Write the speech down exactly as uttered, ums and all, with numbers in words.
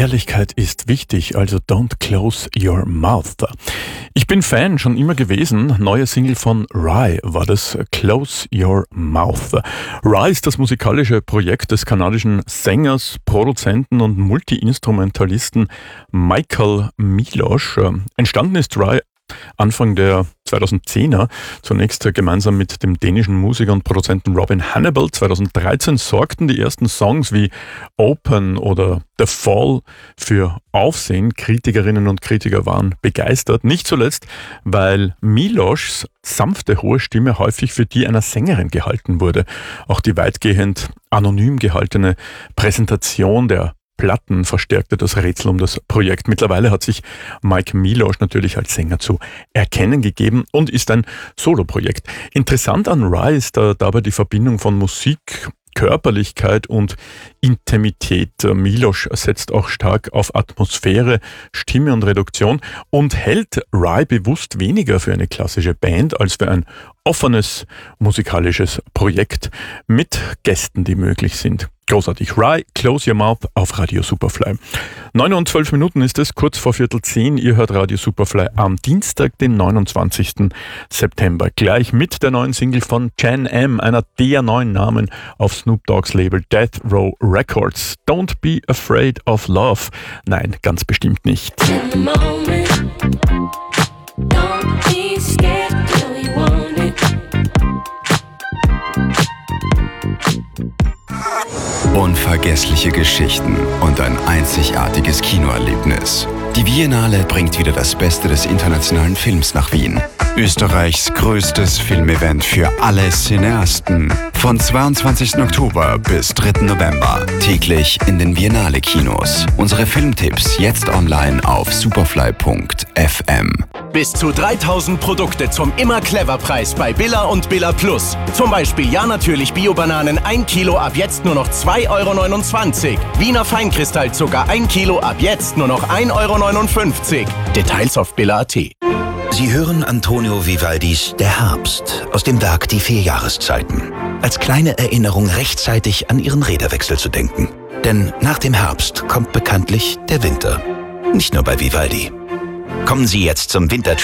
Ehrlichkeit ist wichtig, also don't close your mouth. Ich bin Fan schon immer gewesen. Neue Single von Rhye war das, Close Your Mouth. Rhye ist das musikalische Projekt des kanadischen Sängers, Produzenten und Multi-Instrumentalisten Michael Milosh. Entstanden ist Rhye Anfang der zweitausendzehner, zunächst gemeinsam mit dem dänischen Musiker und Produzenten Robin Hannibal. zweitausenddreizehn sorgten die ersten Songs wie Open oder The Fall für Aufsehen. Kritikerinnen und Kritiker waren begeistert, nicht zuletzt, weil Miloshs sanfte, hohe Stimme häufig für die einer Sängerin gehalten wurde. Auch die weitgehend anonym gehaltene Präsentation der Platten verstärkte das Rätsel um das Projekt. Mittlerweile hat sich Mike Milosh natürlich als Sänger zu erkennen gegeben und ist ein Soloprojekt. Interessant an Rhye ist da dabei die Verbindung von Musik, Körperlichkeit und Intimität. Milosh setzt auch stark auf Atmosphäre, Stimme und Reduktion und hält Rhye bewusst weniger für eine klassische Band als für ein offenes musikalisches Projekt mit Gästen, die möglich sind. Großartig. Rhye, Close Your Mouth auf Radio Superfly. neun und zwölf Minuten ist es, kurz vor Viertel zehn. Ihr hört Radio Superfly am Dienstag, den neunundzwanzigsten September. Gleich mit der neuen Single von Jan M., einer der neuen Namen auf Snoop Dogg's Label Death Row Records. Don't be afraid of love. Nein, ganz bestimmt nicht. Unvergessliche Geschichten und ein einzigartiges Kinoerlebnis. Die Biennale bringt wieder das Beste des internationalen Films nach Wien. Österreichs größtes Filmevent für alle Cineasten. Von zweiundzwanzigsten Oktober bis dritten November. Täglich in den Biennale-Kinos. Unsere Filmtipps jetzt online auf superfly punkt f m. Bis zu dreitausend Produkte zum Immer-Clever-Preis bei Billa und Billa Plus. Zum Beispiel Ja natürlich Bio-Bananen ein Kilo ab jetzt nur noch zwei Euro neunundzwanzig. Wiener Feinkristallzucker ein Kilo ab jetzt nur noch ein Euro neunundfünfzig. Details auf billa punkt at. Sie hören Antonio Vivaldis Der Herbst aus dem Werk Die vier Jahreszeiten. Als kleine Erinnerung rechtzeitig an Ihren Räderwechsel zu denken. Denn nach dem Herbst kommt bekanntlich der Winter. Nicht nur bei Vivaldi. Kommen Sie jetzt zum Winter